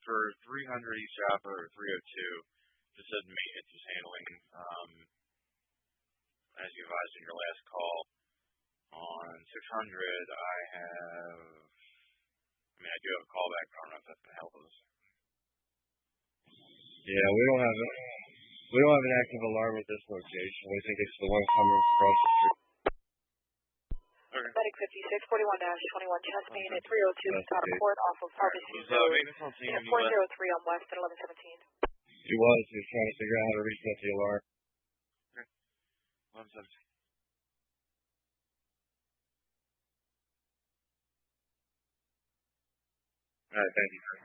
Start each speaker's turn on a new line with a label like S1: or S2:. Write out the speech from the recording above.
S1: for 300 East Java or 302, just said maintenance is handling, as you advised in your last call. On 600, I do have a callback, but I don't know if that's going to help us.
S2: Yeah, we don't have an active alarm at this location. We think it's the one coming across the street.
S3: Okay. Medic 5641-21 Chesapeake at 302 Scott Port off of Harvesting Road. 403 on West at 1117.
S2: He was trying to figure out how to reset the alarm.
S1: Okay. 1117.
S2: All right, thank you.